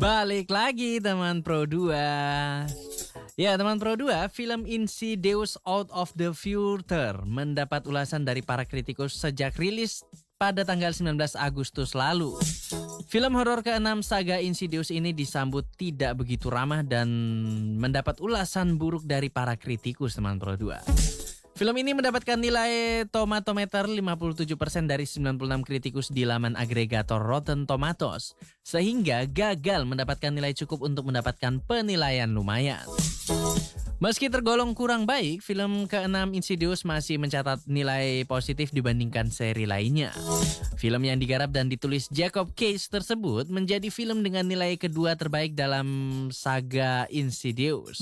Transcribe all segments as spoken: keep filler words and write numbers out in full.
Balik lagi teman Pro dua. Ya teman Pro dua, film Insidious Out of the Future mendapat ulasan dari para kritikus sejak rilis pada tanggal sembilan belas Agustus lalu. Film horor keenam saga Insidious ini disambut tidak begitu ramah dan mendapat ulasan buruk dari para kritikus teman Pro dua. Film ini mendapatkan nilai Tomatometer lima puluh tujuh persen dari sembilan puluh enam kritikus di laman agregator Rotten Tomatoes, sehingga gagal mendapatkan nilai cukup untuk mendapatkan penilaian lumayan. Meski tergolong kurang baik, film keenam Insidious masih mencatat nilai positif dibandingkan seri lainnya. Film yang digarap dan ditulis Jacob Case tersebut menjadi film dengan nilai kedua terbaik dalam saga Insidious.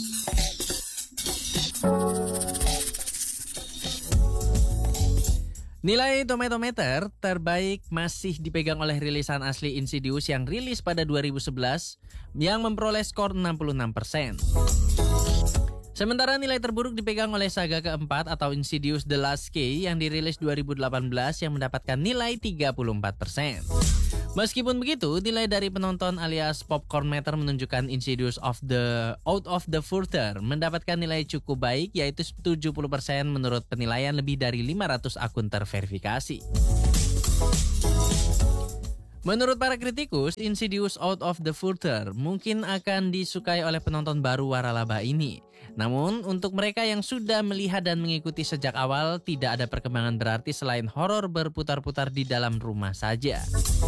Nilai Tomatometer terbaik masih dipegang oleh rilisan asli Insidious yang rilis pada dua ribu sebelas yang memperoleh skor enam puluh enam persen. Sementara nilai terburuk dipegang oleh saga keempat atau Insidious The Last Key yang dirilis dua ribu delapan belas yang mendapatkan nilai tiga puluh empat persen. Meskipun begitu, nilai dari penonton alias Popcorn Meter menunjukkan Insidious of the Out of the Future mendapatkan nilai cukup baik yaitu tujuh puluh persen menurut penilaian lebih dari lima ratus akun terverifikasi. Menurut para kritikus, Insidious Out of the Future mungkin akan disukai oleh penonton baru waralaba ini. Namun, untuk mereka yang sudah melihat dan mengikuti sejak awal, tidak ada perkembangan berarti selain horor berputar-putar di dalam rumah saja.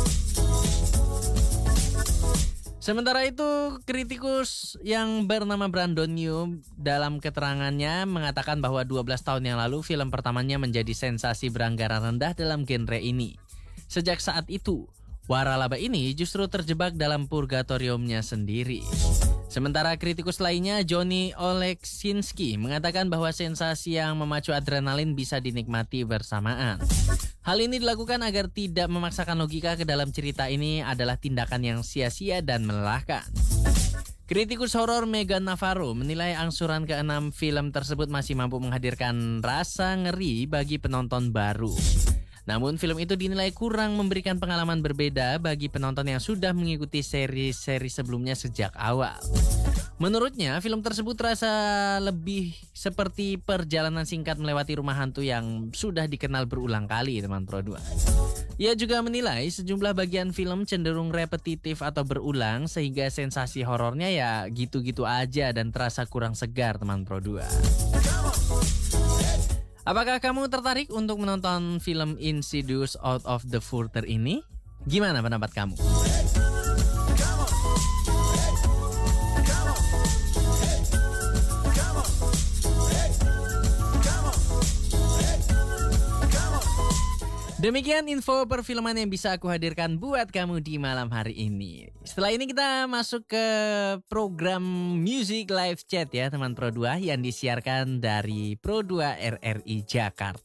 Sementara itu, kritikus yang bernama Brandon New dalam keterangannya mengatakan bahwa dua belas tahun yang lalu film pertamanya menjadi sensasi beranggaran rendah dalam genre ini. Sejak saat itu, waralaba ini justru terjebak dalam purgatoriumnya sendiri. Sementara kritikus lainnya, Johnny Oleksinski, mengatakan bahwa sensasi yang memacu adrenalin bisa dinikmati bersamaan. Hal ini dilakukan agar tidak memaksakan logika ke dalam cerita ini adalah tindakan yang sia-sia dan melelahkan. Kritikus horor Megan Navarro menilai angsuran keenam film tersebut masih mampu menghadirkan rasa ngeri bagi penonton baru. Namun film itu dinilai kurang memberikan pengalaman berbeda bagi penonton yang sudah mengikuti seri-seri sebelumnya sejak awal. Menurutnya, film tersebut terasa lebih seperti perjalanan singkat melewati rumah hantu yang sudah dikenal berulang kali, teman Pro dua. Ia juga menilai sejumlah bagian film cenderung repetitif atau berulang sehingga sensasi horornya ya gitu-gitu aja dan terasa kurang segar, teman Pro dua. Apakah kamu tertarik untuk menonton film Insidious Out of the Future ini? Gimana pendapat kamu? Demikian info perfilman yang bisa aku hadirkan buat kamu di malam hari ini. Setelah ini kita masuk ke program Music Live Chat ya teman Pro dua yang disiarkan dari Pro dua R R I Jakarta.